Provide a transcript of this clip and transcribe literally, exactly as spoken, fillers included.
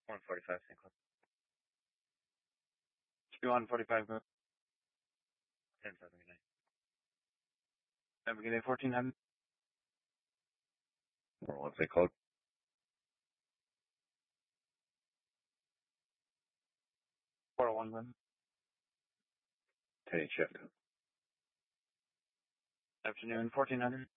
one forty-five, Saint Cloud. two one forty-five, go. ten seven, good night. Have a good day, fourteen hundred. Or one Saint Cloud. four oh one, go. ten eight shift. Afternoon, fourteen hundred.